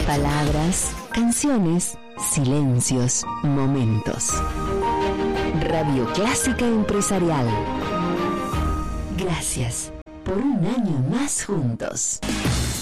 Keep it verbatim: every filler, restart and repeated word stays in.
Palabras, canciones, silencios, momentos. Radio Clásica Empresarial. Gracias por un año más juntos.